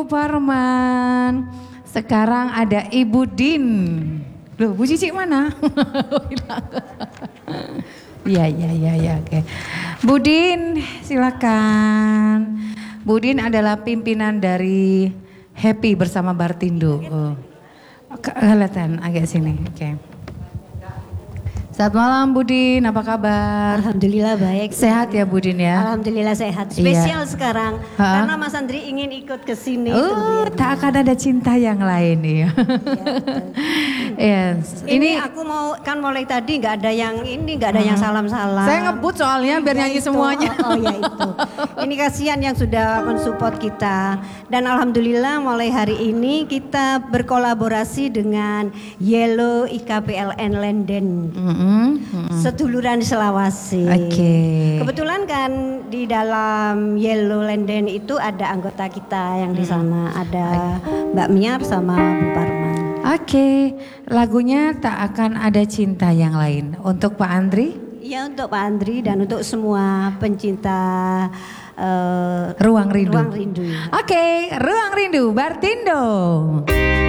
Parman. Sekarang ada Ibu Din. Loh, Bu Cici mana? Iya, oke. Bu Din, silakan. Bu Din adalah pimpinan dari Happy bersama Bartindo. Oh. Kelihatan agak sini, oke. Selamat malam Budin, apa kabar? Alhamdulillah baik. Sehat ya Budin ya? Alhamdulillah sehat. Spesial sekarang karena Mas Andri ingin ikut ke sini. Tak akan ada cinta yang lain ya. Yes. Ini aku mau kan mulai tadi nggak ada yang ini nggak ada yang salam-salam. Saya ngebut soalnya biar nyanyi semuanya. Oh ya itu. Ini kasihan yang sudah mensupport kita dan alhamdulillah mulai hari ini kita berkolaborasi dengan Yellow IKPLN Lenden. Seduluran Selawasi. Kebetulan kan di dalam Yellow Lenden itu ada anggota kita yang di sana, ada Mbak Miar sama Bu Parman. Lagunya Tak Akan Ada Cinta Yang Lain untuk Pak Andri? Iya, untuk Pak Andri dan untuk semua pencinta Ruang Rindu. Ruang Rindu. Ruang Rindu Bartindo.